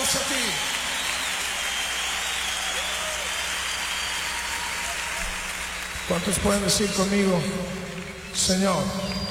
entregamos a ti. ¿Cuántos pueden decir conmigo, Señor?